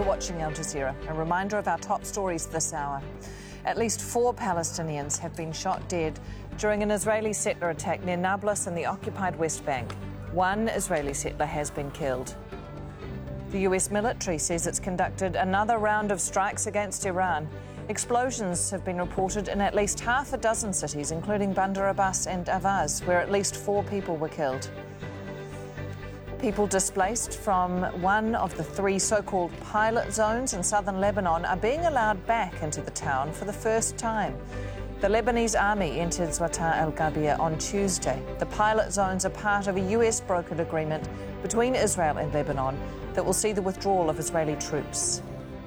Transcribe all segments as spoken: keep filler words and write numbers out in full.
watching Al Jazeera. A reminder of our top stories this hour. At least four Palestinians have been shot dead during an Israeli settler attack near Nablus in the occupied West Bank. One Israeli settler has been killed. The U S military says it's conducted another round of strikes against Iran. Explosions have been reported in at least half a dozen cities, including Bandar Abbas and Avaz, where at least four people were killed. People displaced from one of the three so-called pilot zones in southern Lebanon are being allowed back into the town for the first time. The Lebanese army entered Zwata al-Ghabia on Tuesday. The pilot zones are part of a U S brokered agreement between Israel and Lebanon that will see the withdrawal of Israeli troops.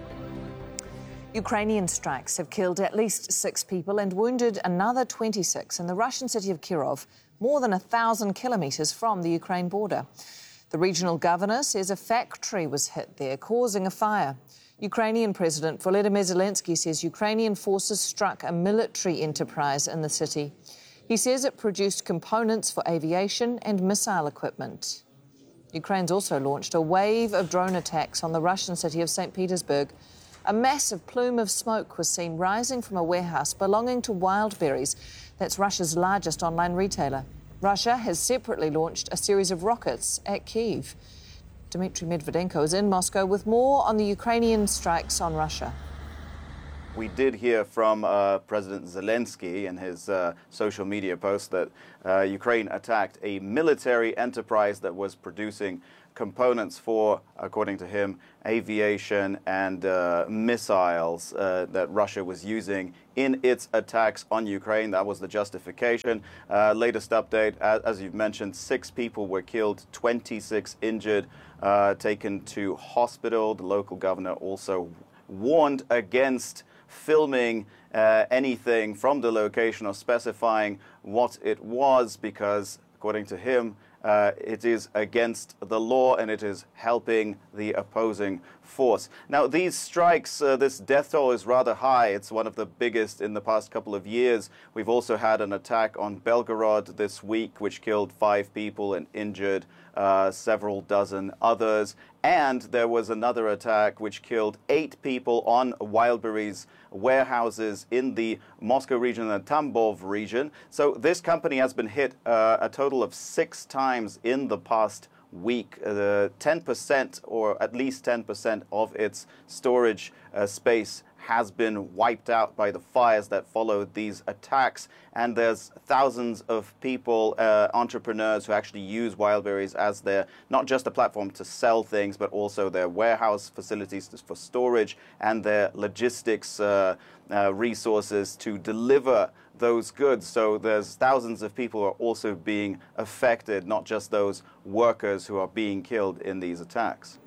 Ukrainian strikes have killed at least six people and wounded another twenty-six in the Russian city of Kirov, more than a thousand kilometres from the Ukraine border. The regional governor says a factory was hit there, causing a fire. Ukrainian President Volodymyr Zelensky says Ukrainian forces struck a military enterprise in the city. He says it produced components for aviation and missile equipment. Ukraine's also launched a wave of drone attacks on the Russian city of Saint Petersburg. A massive plume of smoke was seen rising from a warehouse belonging to Wildberries. That's Russia's largest online retailer. Russia has separately launched a series of rockets at Kyiv. Dmitry Medvedenko is in Moscow with more on the Ukrainian strikes on Russia. We did hear from uh, President Zelensky in his uh, social media post that uh, Ukraine attacked a military enterprise that was producing components for, according to him, aviation and uh, missiles uh, that Russia was using in its attacks on Ukraine. That was the justification. Uh, latest update, as, as you've mentioned, six people were killed, twenty-six injured, uh, taken to hospital. The local governor also warned against filming uh, anything from the location or specifying what it was because, according to him, Uh, it is against the law and it is helping the opposing force. Now, these strikes, uh, this death toll is rather high. It's one of the biggest in the past couple of years. We've also had an attack on Belgorod this week, which killed five people and injured uh, several dozen others. And there was another attack which killed eight people on Wildberries warehouses in the Moscow region and Tambov region. So this company has been hit uh, a total of six times in the past week. Uh, ten percent or at least ten percent of its storage uh, space has been wiped out by the fires that followed these attacks. And there's thousands of people, uh, entrepreneurs who actually use Wildberries as their, not just a platform to sell things, but also their warehouse facilities for storage and their logistics uh, uh, resources to deliver those goods. So there's thousands of people who are also being affected, not just those workers who are being killed in these attacks.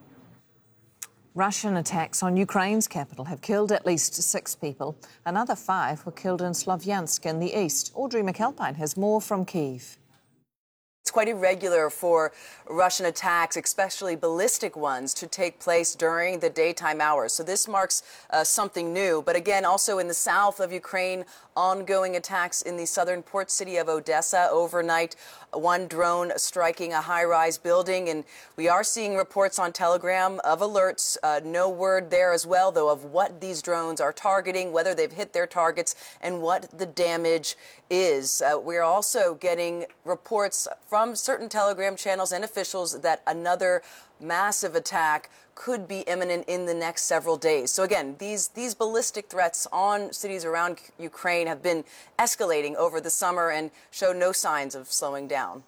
Russian attacks on Ukraine's capital have killed at least six people. Another five were killed in Slovyansk in the east. Audrey McAlpine has more from Kyiv. It's quite irregular for Russian attacks, especially ballistic ones, to take place during the daytime hours. So this marks uh, something new. But again, also in the south of Ukraine, ongoing attacks in the southern port city of Odessa overnight. One drone striking a high-rise building. And we are seeing reports on Telegram of alerts. Uh, no word there as well, though, of what these drones are targeting, whether they've hit their targets, and what the damage is. Uh, we're also getting reports from certain Telegram channels and officials that another massive attack could be imminent in the next several days. So again, these these ballistic threats on cities around Ukraine have been escalating over the summer and show no signs of slowing down.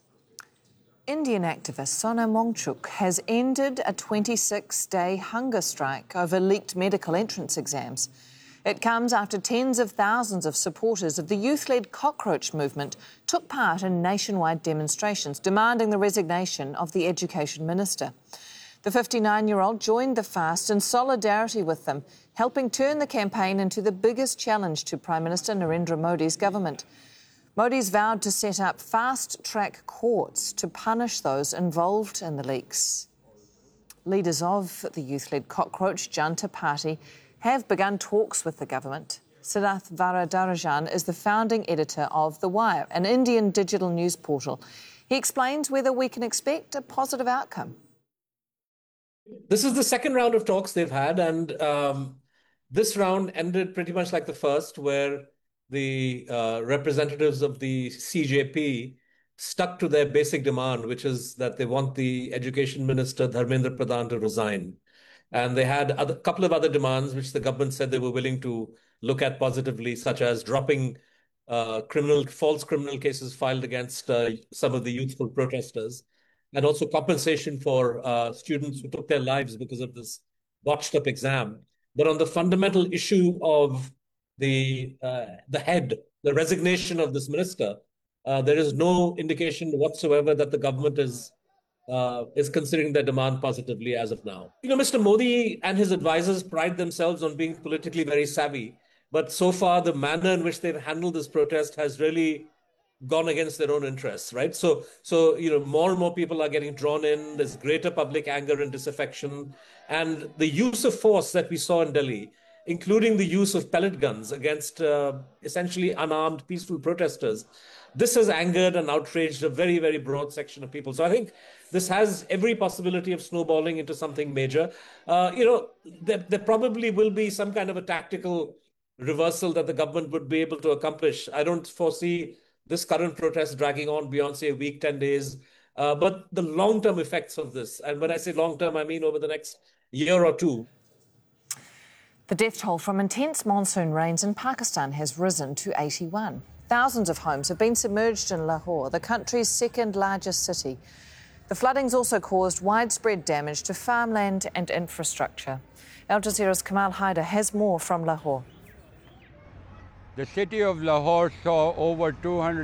Indian activist Sonam Wangchuk has ended a twenty-six day hunger strike over leaked medical entrance exams. It comes after tens of thousands of supporters of the youth-led cockroach movement took part in nationwide demonstrations demanding the resignation of the education minister. The fifty-nine-year-old joined the fast in solidarity with them, helping turn the campaign into the biggest challenge to Prime Minister Narendra Modi's government. Modi's vowed to set up fast-track courts to punish those involved in the leaks. Leaders of the youth-led cockroach Janta Party have begun talks with the government. Siddharth Varadarajan is the founding editor of The Wire, an Indian digital news portal. He explains whether we can expect a positive outcome. This is the second round of talks they've had, and um, this round ended pretty much like the first, where the uh, representatives of the C J P stuck to their basic demand, which is that they want the Education Minister, Dharmendra Pradhan, to resign. And they had a couple of other demands, which the government said they were willing to look at positively, such as dropping uh, criminal, false criminal cases filed against uh, some of the youthful protesters, and also compensation for uh, students who took their lives because of this botched up exam. But on the fundamental issue of the uh, the head, the resignation of this minister, uh, there is no indication whatsoever that the government is uh, is considering their demand positively as of now. You know, Mister Modi and his advisors pride themselves on being politically very savvy, but so far the manner in which they've handled this protest has really gone against their own interests, right? So, so you know, more and more people are getting drawn in. There's greater public anger and disaffection, and the use of force that we saw in Delhi, including the use of pellet guns against uh, essentially unarmed, peaceful protesters. This has angered and outraged a very, very broad section of people. So I think this has every possibility of snowballing into something major. Uh, you know, there, there probably will be some kind of a tactical reversal that the government would be able to accomplish. I don't foresee this current protest dragging on beyond, say, a week, ten days. Uh, but the long-term effects of this, and when I say long-term, I mean over the next year or two. The death toll from intense monsoon rains in Pakistan has risen to eighty-one. Thousands of homes have been submerged in Lahore, the country's second largest city. The floodings also caused widespread damage to farmland and infrastructure. Al Jazeera's Kamal Haider has more from Lahore. The city of Lahore saw over two hundred